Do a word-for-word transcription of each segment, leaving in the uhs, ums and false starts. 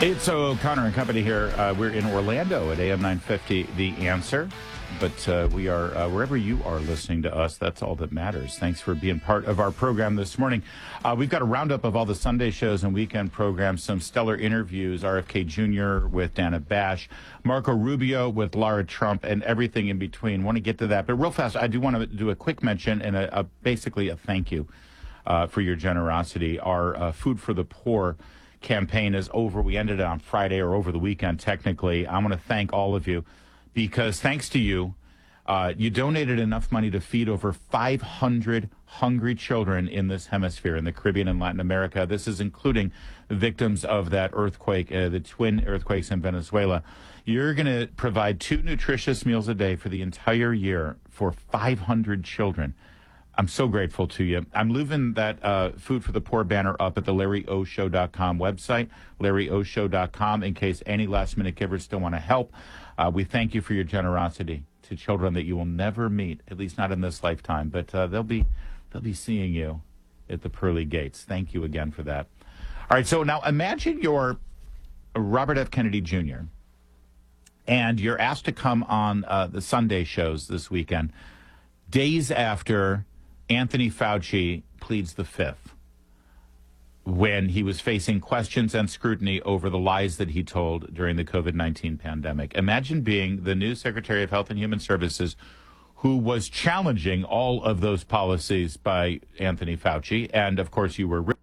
It's O'Connor and Company here. Uh, we're in Orlando at A M nine fifty, The Answer. But uh, we are, uh, wherever you are listening to us, that's all that matters. Thanks for being part of our program this morning. Uh, we've got a roundup of all the Sunday shows and weekend programs, some stellar interviews, R F K Junior with Dana Bash, Marco Rubio with Lara Trump, and everything in between. Want to get to that. But real fast, I do want to do a quick mention and a, a, basically a thank you uh, for your generosity. Our uh, Food for the Poor campaign is over. We ended it on Friday or over the weekend, technically. I want to thank all of you because thanks to you, uh, you donated enough money to feed over five hundred hungry children in this hemisphere, in the Caribbean and Latin America. This is including victims of that earthquake, uh, the twin earthquakes in Venezuela. You're going to provide two nutritious meals a day for the entire year for five hundred children. I'm so grateful to you. I'm leaving that uh, Food for the Poor banner up at the Larry O Show dot com website, Larry O Show dot com, in case any last-minute givers still want to help. Uh, we thank you for your generosity to children that you will never meet, at least not in this lifetime, but uh, they'll be they'll be seeing you at the pearly gates. Thank you again for that. All right, so now imagine you're Robert F. Kennedy Junior, and you're asked to come on uh, the Sunday shows this weekend, days after Anthony Fauci pleads the fifth, when he was facing questions and scrutiny over the lies that he told during the COVID nineteen pandemic. Imagine being the new Secretary of Health and Human Services who was challenging all of those policies by Anthony Fauci. And, of course, you were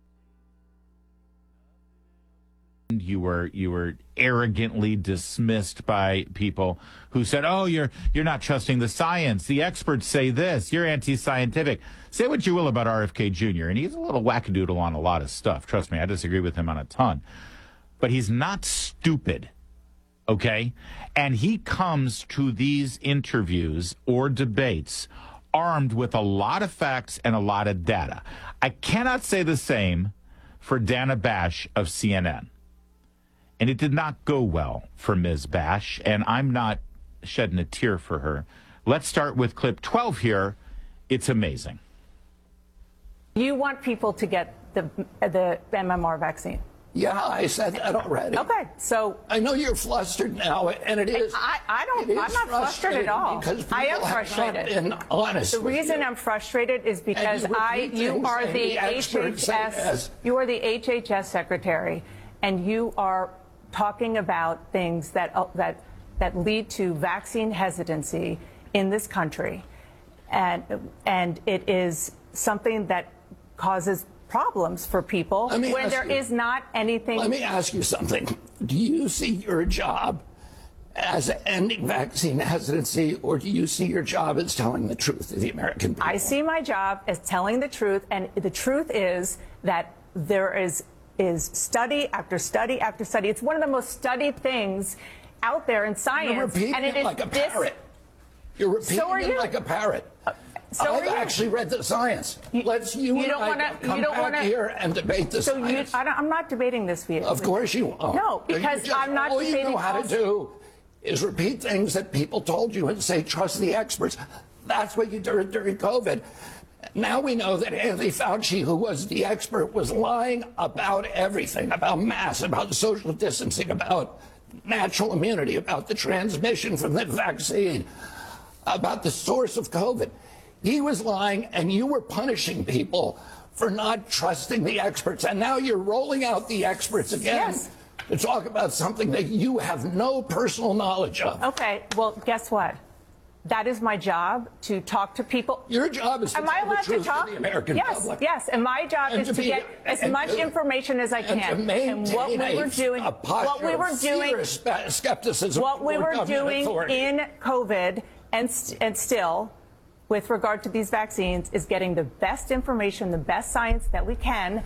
You were you were arrogantly dismissed by people who said, oh, you're you're not trusting the science. The experts say this. You're anti-scientific. Say what you will about R F K Junior, and he's a little wackadoodle on a lot of stuff. Trust me, I disagree with him on a ton. But he's not stupid, okay? And he comes to these interviews or debates armed with a lot of facts and a lot of data. I cannot say the same for Dana Bash of C N N. And it did not go well for Miz Bash, and I'm not shedding a tear for her. Let's start with clip twelve here. It's amazing. You want people to get the the M M R vaccine? Yeah, I said that already. Okay, so I know you're flustered now, and it is. I, I don't. I'm not frustrated at all. I am frustrated. And honest. The reason I'm frustrated is because I, you are the H H S, you are the H H S secretary, and you are talking about things that uh, that that lead to vaccine hesitancy in this country, and and it is something that causes problems for people when there you, is not anything. Let me ask you something. Do you see your job as ending vaccine hesitancy, or do you see your job as telling the truth to the American people? I see my job as telling the truth, and the truth is that there is is study after study after study. It's one of the most studied things out there in science. You're repeating and it, it is like a parrot. You're repeating so it you. like a parrot. Uh, so I've actually read the science. You, Let's you, you and don't I wanna, come you don't back wanna, here and debate the so science. You, I don't, I'm not debating this with you. Of course you are. No, because just, I'm not all debating. All you know how to do is repeat things that people told you and say, trust the experts. That's what you did during COVID. Now we know that Anthony Fauci, who was the expert, was lying about everything, about masks, about social distancing, about natural immunity, about the transmission from the vaccine, about the source of COVID. He was lying, and you were punishing people for not trusting the experts. And now you're rolling out the experts again yes. to talk about something that you have no personal knowledge of. Okay, well, guess what? That is my job, to talk to people. Your job is to Am tell I allowed the truth to talk? to the American yes, public. Yes, and my job and is to, to be, get as much to, information as I can. And, to and what we were doing, a what we were doing, skepticism. What we were doing authority. in COVID and st and still, with regard to these vaccines, is getting the best information, the best science that we can,